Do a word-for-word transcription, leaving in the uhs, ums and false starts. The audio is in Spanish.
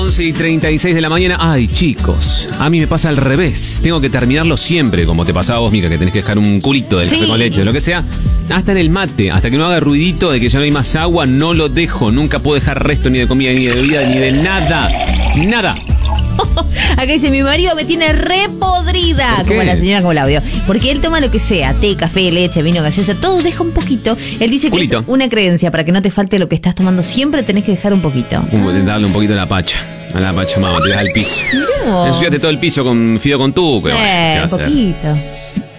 once y treinta y seis de la mañana. Ay, chicos, a mí me pasa al revés. Tengo que terminarlo siempre, como te pasaba a vos, Mica, que tenés que dejar un culito del café Sí. con leche, de lo que sea. Hasta en el mate, hasta que no haga ruidito de que ya no hay más agua, no lo dejo. Nunca puedo dejar resto ni de comida, ni de bebida, ni de nada. Nada. Acá dice, mi marido me tiene re podrida. ¿Por qué? Como la señora con el audio. Porque él toma lo que sea, té, café, leche, vino, gaseosa, todo deja un poquito. Él dice que Culito. es una creencia, para que no te falte lo que estás tomando, siempre tenés que dejar un poquito. Como de darle un poquito a la pacha. A la pacha, mamá, te das al piso. Mirá vos. Ensuciate todo el piso con fideo con tú. Eh, un poquito.